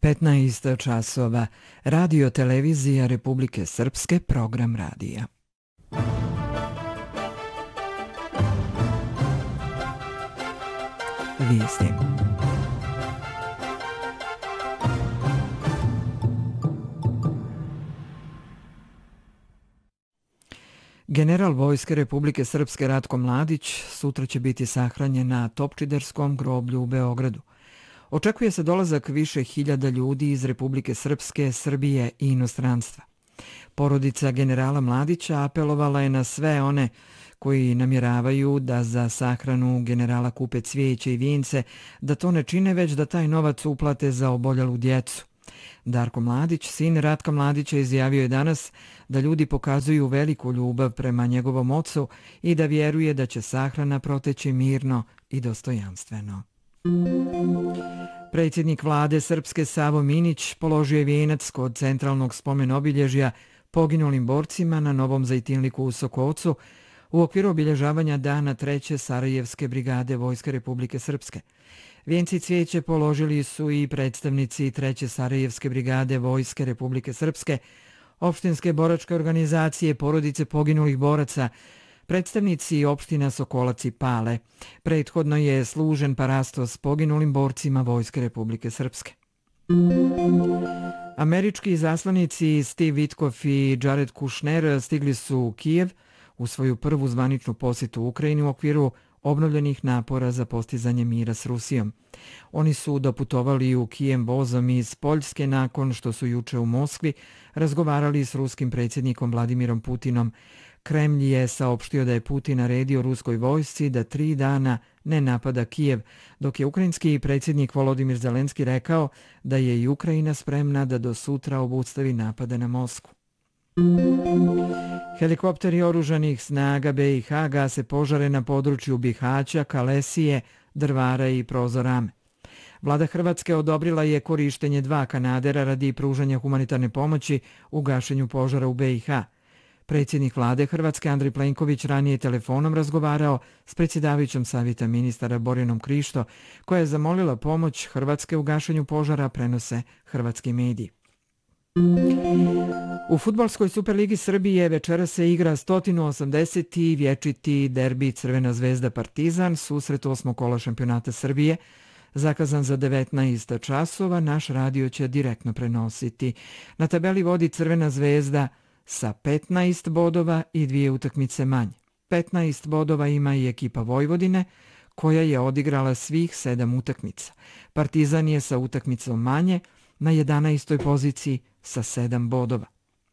15 časova. Radio televizija Republike Srpske, program radija. Vijesti. General Vojske Republike Srpske Ratko Mladić sutra će biti sahranjen na Topčiderskom groblju u Beogradu. Očekuje se dolazak više hiljada ljudi iz Republike Srpske, Srbije i inostranstva. Porodica generala Mladića apelovala je na sve one koji namjeravaju da za sahranu generala kupe cvijeće i vijence, da to ne čine, već da taj novac uplate za oboljalu djecu. Darko Mladić, sin Ratka Mladića, izjavio je danas da ljudi pokazuju veliku ljubav prema njegovom ocu i da vjeruje da će sahrana proteći mirno i dostojanstveno. Predsjednik vlade Srpske Savo Minić položio je vijenac kod centralnog spomen obilježja poginulim borcima na Novom Zajtinliku u Sokovcu u okviru obilježavanja dana 3. Sarajevske brigade Vojske Republike Srpske. Vijenci cvijeće položili su i predstavnici 3. Sarajevske brigade Vojske Republike Srpske, opštinske boračke organizacije, porodice poginulih boraca, predstavnici opština Sokolac i Pale. Prethodno je služen parastos poginulim borcima Vojske Republike Srpske. Američki izaslanici Steve Witkoff i Jared Kushner stigli su u Kijev u svoju prvu zvaničnu posjetu Ukrajini u okviru obnovljenih napora za postizanje mira s Rusijom. Oni su doputovali u Kijev vozom iz Poljske nakon što su juče u Moskvi razgovarali s ruskim predsjednikom Vladimirom Putinom. Kremlj je saopštio da je Putin naredio ruskoj vojsci da 3 dana ne napada Kijev, dok je ukrajinski predsjednik Volodimir Zelenski rekao da je i Ukrajina spremna da do sutra obustavi napade na Moskvu. Helikopteri oružanih snaga BiH gase požare na području Bihaća, Kalesije, Drvara i Prozorame. Vlada Hrvatske odobrila je korištenje 2 kanadera radi pružanja humanitarne pomoći u gašenju požara u BiH. Predsjednik vlade Hrvatske Andrej Plenković ranije telefonom razgovarao s predsjedavajućom savjeta ministara Borjanom Krišto, koja je zamolila pomoć Hrvatske u gašenju požara, prenose hrvatski mediji. U fudbalskoj Superligi Srbije večera se igra 180. vječiti derbi Crvena zvezda Partizan, susret 8. kola šampionata Srbije, zakazan za 19 časova. Naš radio će direktno prenositi. Na tabeli vodi Crvena zvezda sa 15 bodova i 2 utakmice manje. 15 bodova ima i ekipa Vojvodine, koja je odigrala svih 7 utakmica. Partizan je sa utakmicom manje na 11. poziciji sa 7 bodova.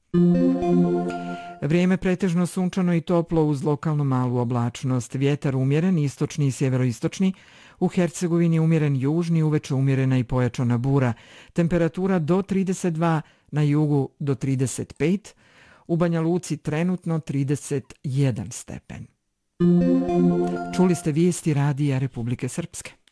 Vrijeme pretežno sunčano i toplo uz lokalno malu oblačnost. Vjetar umjeren, istočni i sjeveroistočni. U Hercegovini umjeren južni, uveče umjerena i pojačana bura. Temperatura do 32, na jugu do 35. U Banja Luci trenutno 31 stepen. Čuli ste vijesti radija Republike Srpske.